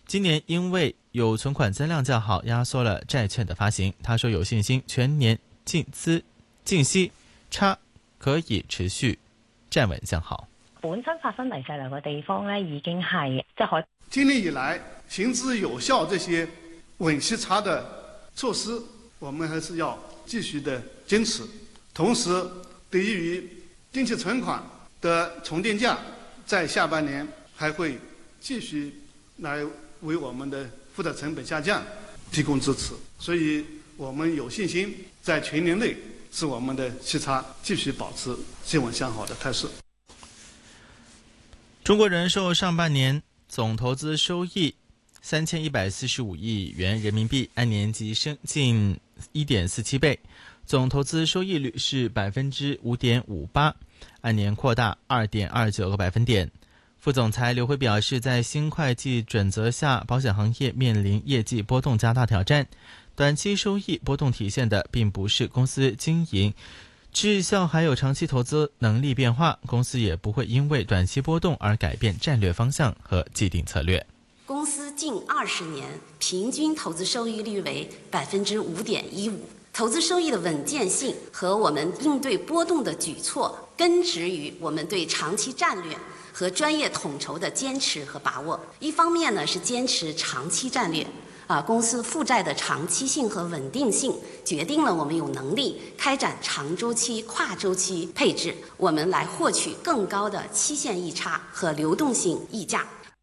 今年因为有存款增量较好，压缩了债券的发行。他说有信心全年净息差可以持续站稳向好。 本身發生泥石流嘅地方呢，已經係即係今年以來行之有效這些穩息差的措施，我們還是要繼續的堅持。同時，對於定期存款的重電價，在下半年還會繼續來為我們的負債成本下降提供支持。所以我們有信心在全年內使我們的息差繼續保持企穩向好的態勢。 中國人壽上半年總投資收益3145億元人民幣，按年急升近 1.47 倍，總投資收益率是 5.58%， 按年擴大 2.29 個百分點。副總裁劉輝表示，在新會計準則下，保險行業面臨業績波動加大挑戰，短期收益波動體現的並不是公司經營績效還有長期投資能力變化，公司也不會因為短期波動而改變戰略方向和既定策略。 公司近20年平均投資收益率為 5.15%， 投資收益的穩健性和我們應對波動的舉措，根植於我們對長期戰略和專業統籌的堅持和把握。一方面呢，是堅持長期戰略。公司負債的長期性和穩定性決定了我們有能力開展長周期、跨周期配置，我們來獲取更高的期限溢差和流動性溢價。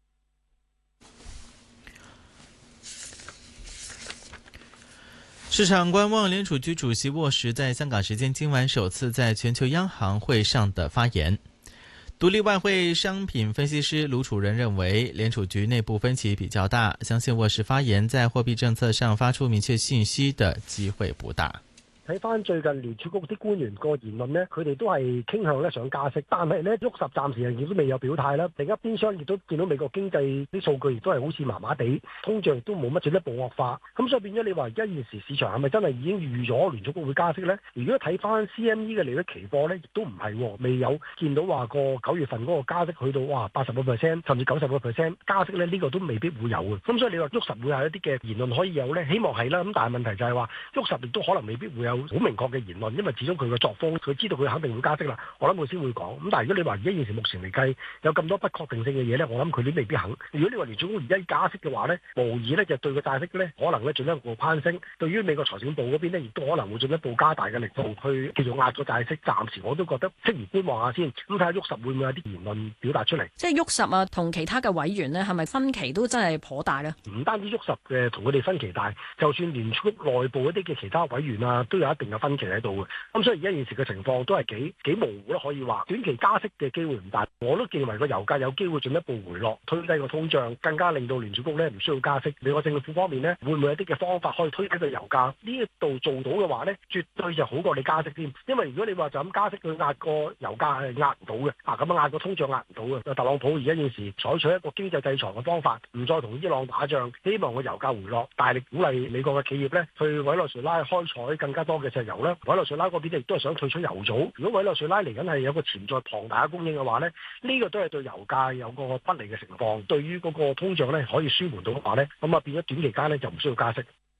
市場觀望聯儲局主席沃什在香港時間今晚首次在全球央行會上的發言。獨立外匯商品分析師盧楚仁認為，聯儲局內部分歧比較大，相信沃什發言在貨幣政策上發出明確信息的機會不大。 睇翻最近聯儲局啲官員個言論呢，佢哋都係傾向咧想加息，但係咧沃什暫時亦都未有表態啦。另一邊廂亦都見到美國經濟啲數據亦都係好似麻麻地，通脹亦都冇乜進一步惡化。咁所以變咗你話而家現時市場係咪真係已經預咗聯儲局會加息呢？如果睇翻 CME 嘅利率期貨呢，亦都唔係，未有見到話個9月份嗰個加息去到80%甚至90%加息呢，呢個都未必會有嘅。咁所以你話沃什會係一啲嘅言論可以有呢？希望係啦。咁但係問題就係話沃什亦都可能未必會有好明確嘅言論，因為始終佢嘅作風，佢知道佢肯定會加息啦。我諗佢先會講。咁但係如果你話而家現時目前嚟計有咁多不確定性嘅嘢呢，我諗佢都未必肯。如果你話聯儲局而家加息嘅話呢，無疑呢就對個債息呢可能呢進一步攀升。對於美國財政部嗰邊呢，亦都可能會進一步加大嘅力度去叫做壓咗債息。暫時我都覺得適宜觀望下先。咁睇下沃什會唔會有啲言論表達出嚟。 即係沃什同其他嘅委員呢，係咪分歧都真係頗大呢？ 唔單止沃什嘅同佢哋分歧大，就算聯儲局內部一啲嘅其他委員都有一定嘅分歧喺度嘅。咁所以而家現時嘅情況都係幾模糊咯，可以話短期加息嘅機會唔大。我都認為個油價有機會進一步回落，推低個通脹，更加令到聯儲局呢唔需要加息。美國政府方面呢，會唔會有啲嘅方法可以推低個油價？呢一度做到嘅話呢，絕對就好過你加息添。因為如果你話就咁加息去壓個油價係壓唔到嘅，咁壓個通脹壓唔到嘅。特朗普而家現時採取一個經濟制裁嘅方法，唔再同伊朗打仗，希望個油價回落，大力鼓勵美國嘅企業呢去委內瑞拉開採更加多嘅石油啦。委內瑞拉嗰邊亦都係想退出油組。如果委內瑞拉嚟緊係有個潛在龐大嘅供應嘅話呢，呢個都係對油價有個不利嘅情況。對於嗰個通脹呢可以舒緩到嘅話呢，咁變咗短期間呢就唔需要加息。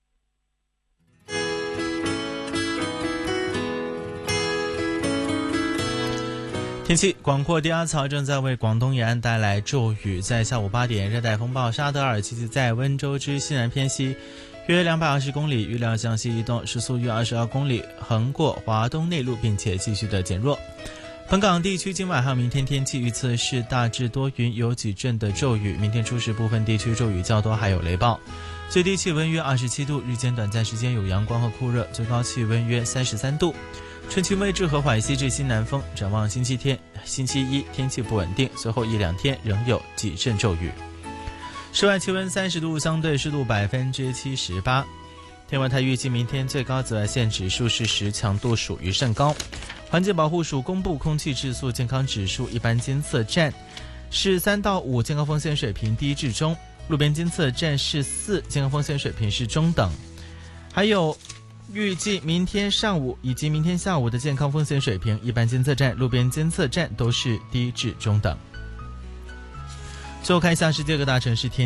天氣，廣闊低壓槽正在為廣東沿岸帶來驟雨。在下午8點，熱帶風暴沙德爾集結在溫州之西南偏西約220公里，預料向西移動，時速約22公里，橫過華東內陸，並且繼續的減弱。本港地區今晚還有明天天氣預測是大致多雲，有幾陣的驟雨。明天初時部分地區驟雨較多，還有雷暴。最低氣溫約27度，日間短暫時間有陽光和酷熱，最高氣溫約33度。春晴微至和緩西至西南風。展望星期一天氣不穩定，隨後一兩天仍有幾陣驟雨。室外氣溫30度，相對濕度78%。天文台預計明天最高紫外線指數是10，強度屬於甚高。環境保護署公布空氣質素健康指數，一般監測站是3到5，健康風險水平低至中；路邊監測站是4，健康風險水平是中等。還有預計明天上午以及明天下午的健康風險水平，一般監測站、路邊監測站都是低至中等。最後看一下世界各大城市天